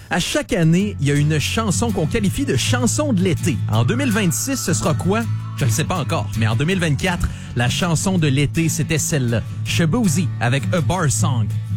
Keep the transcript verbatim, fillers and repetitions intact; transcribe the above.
À chaque année, il y a une chanson qu'on qualifie de chanson de l'été. En deux mille vingt-six, ce sera quoi? Je ne sais pas encore, mais en deux mille vingt-quatre, la chanson de l'été, c'était celle-là. Shaboozey avec A Bar Song.